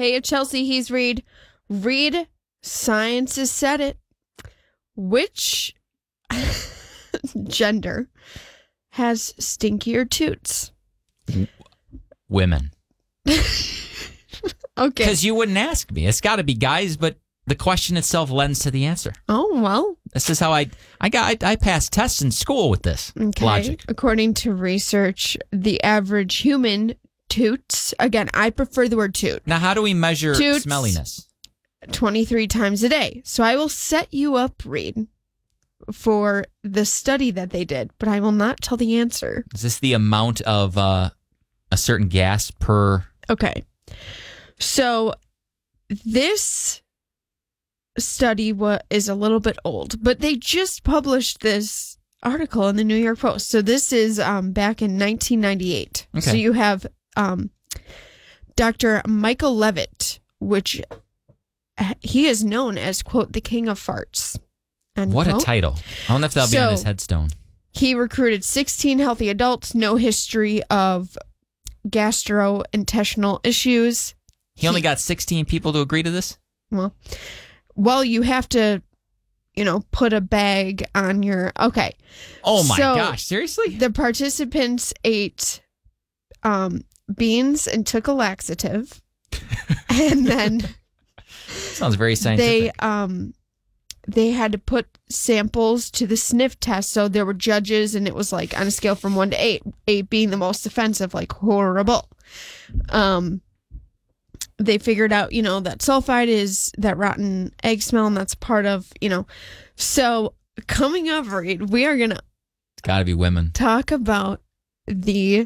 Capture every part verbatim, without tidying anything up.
Hey, Chelsea, he's Reed. Reed, science has said it. Which gender has stinkier toots? Women. Okay. Because you wouldn't ask me. It's got to be guys, but the question itself lends to the answer. Oh, well. This is how I I got I, I passed tests in school with this Okay. logic. According to research, the average human toots, again, I prefer the word toot, Now, how do we measure Toots. smelliness? twenty-three times a day. So I will set you up, Reed, for the study that they did, but I will not tell the answer. Is this the amount of uh, a certain gas per... Okay. So this study wa- is a little bit old, but they just published this article in the New York Post. So this is um, back in nineteen ninety-eight. Okay. So you have um, Doctor Michael Levitt, which he is known as, quote, the king of farts. What a unquote. title. I wonder if that'll be on So- his headstone. He recruited sixteen healthy adults, no history of gastrointestinal issues. He only got sixteen people to agree to this? Well, well, you have to, you know, put a bag on your. Okay. Oh my So, gosh, seriously? The participants ate um, beans and took a laxative, and then Sounds very they scientific. um they had to put samples to the sniff test. So there were judges, and it was like on a scale from one to eight, eight being the most offensive, like horrible. Um, they figured out, you know, that sulfide is that rotten egg smell, and that's part of, you know. So coming up, Reed, we are gonna It's got to be women. talk about the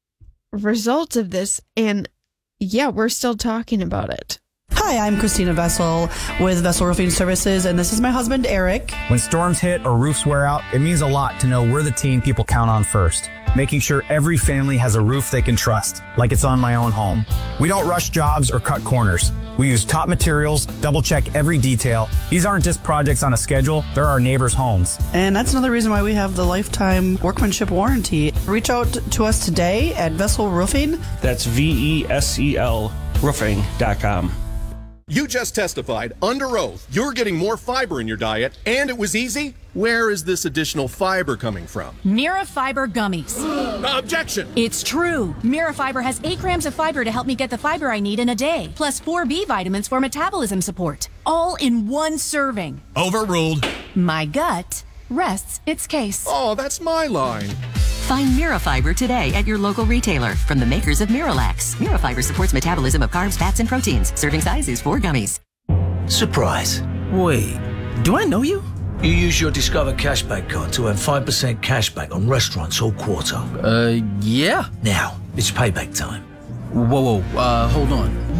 results of this, and yeah, we're still talking about it. Hi, I'm Christina Vessel with Vessel Roofing Services, and this is my husband, Eric. When storms hit or roofs wear out, it means a lot to know we're the team people count on first, making sure every family has a roof they can trust, like it's on my own home. We don't rush jobs or cut corners. We use top materials, double check every detail. These aren't just projects on a schedule, they're our neighbors' homes. And that's another reason why we have the lifetime workmanship warranty. Reach out to us today at Vessel Roofing. That's V E S E L roofing dot com. You just testified under oath you're getting more fiber in your diet, and it was easy? Where is this additional fiber coming from? Mirafiber gummies. Objection! It's true. Mirafiber has eight grams of fiber to help me get the fiber I need in a day, plus four B vitamins for metabolism support, all in one serving. Overruled. My gut rests its case. Oh, that's my line. Find Mirafiber today at your local retailer from the makers of Miralax. Mirafiber supports metabolism of carbs, fats, and proteins. Serving size is four gummies. Surprise. Wait, do I know you? You use your Discover Cashback card to earn five percent cashback on restaurants all quarter. Uh, yeah. Now, it's payback time. Whoa, whoa, uh, hold on.